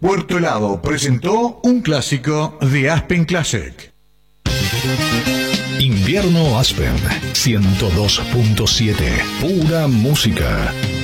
Puerto Helado presentó un clásico de Aspen Classic. Invierno Aspen 102.7, pura música.